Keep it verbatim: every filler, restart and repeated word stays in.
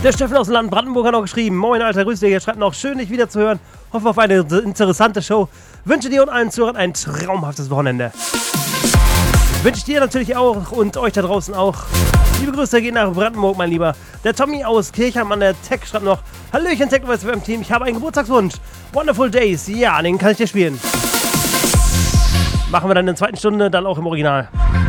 Der Steffen aus dem Land Brandenburg hat noch geschrieben. Moin, Alter, grüß dich. Er schreibt noch, schön, dich wieder zu hören. Hoffe auf eine interessante Show. Wünsche dir und allen Zuhörern ein traumhaftes Wochenende. Wünsche ich dir natürlich auch und euch da draußen auch. Liebe Grüße gehen nach Brandenburg, mein Lieber. Der Tommy aus Kirchheim der Tech schreibt noch, Hallöchen, Tech-West beim Team. Ich habe einen Geburtstagswunsch. Wonderful Days. Ja, den kann ich dir spielen. Machen wir dann in der zweiten Stunde, dann auch im Original.